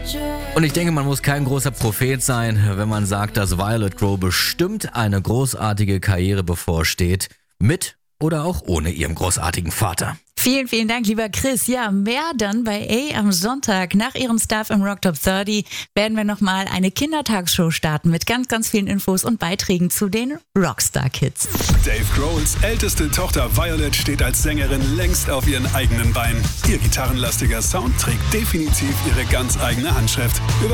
Und ich denke, man muss kein großer Prophet sein, wenn man sagt, dass Violet Grow bestimmt eine großartige Karriere bevorsteht, mit oder auch ohne ihrem großartigen Vater. Vielen, vielen Dank, lieber Chris. Ja, mehr dann bei A am Sonntag. Nach ihrem Stuff im Rock Top 30 werden wir nochmal eine Kindertagsshow starten mit ganz, ganz vielen Infos und Beiträgen zu den Rockstar Kids. Dave Grohls älteste Tochter Violet steht als Sängerin längst auf ihren eigenen Beinen. Ihr gitarrenlastiger Sound trägt definitiv ihre ganz eigene Handschrift.